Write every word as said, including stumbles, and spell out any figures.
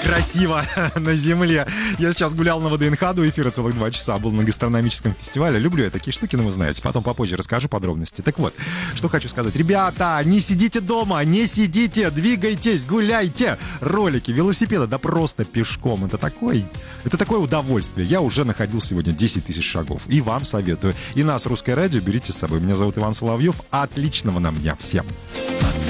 Красиво на земле. Я сейчас гулял на ВДНХ до эфира целых два часа, был на гастрономическом фестивале. Люблю я такие штуки, но вы знаете. Потом попозже расскажу подробности. Так вот, что хочу сказать. Ребята, не сидите дома, не сидите, двигайтесь, гуляйте. Ролики, велосипеды, да просто пешком. Это такой, это такое удовольствие. Я уже находил сегодня десять тысяч шагов. И вам советую. И нас, Русское радио, берите с собой. Меня зовут Иван Соловьев. Отличного нам дня всем.